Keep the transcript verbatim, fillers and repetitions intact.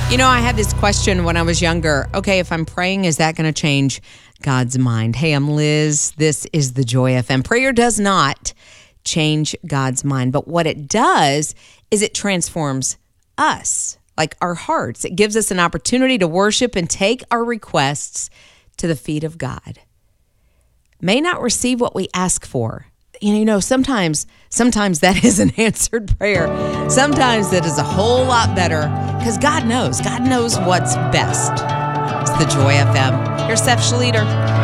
You know, I had this question when I was younger. Okay, if I'm praying, is that going to change God's mind? Hey, I'm Liz. This is the Joy F M. Prayer does not change God's mind, but what it does is it transforms us, like our hearts. It gives us an opportunity to worship and take our requests to the feet of God. May not receive what we ask for. You know, sometimes, sometimes that is an answered prayer. Sometimes that is a whole lot better because God knows. God knows what's best. It's the Joy F M. Here's Seth Schleter.